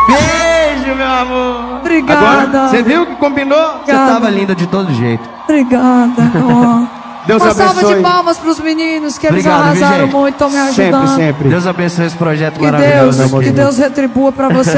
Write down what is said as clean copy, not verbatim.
Beijo, meu amor. Obrigada. Agora, você viu que combinou? Você tava linda de todo jeito. Obrigada. Deus Uma abençoe. salva de palmas pros meninos, que eles Obrigado, viu, arrasaram gente? muito, estão me ajudando. Sempre, sempre. Deus abençoe esse projeto Que maravilhoso. Deus retribua pra você.